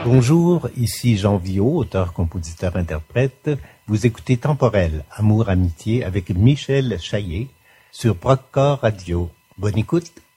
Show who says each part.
Speaker 1: Bonjour, ici Jean Viaud, auteur, compositeur, interprète. Vous écoutez Temporel, Amour, Amitié avec Michel Chaillet sur Procore Radio. Bonne écoute.